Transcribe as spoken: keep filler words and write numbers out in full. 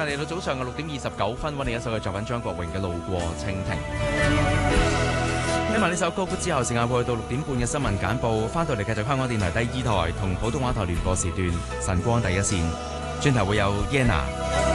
間嚟到早上嘅六點二十九分，揾你一首嘅作品張國榮嘅《路過蜻蜓》。聽埋呢首歌曲之後，時間會去到六點半嘅新聞簡報，翻到嚟繼續香港電台第二台同普通話台聯播時段晨光第一線，轉頭會有 Yana。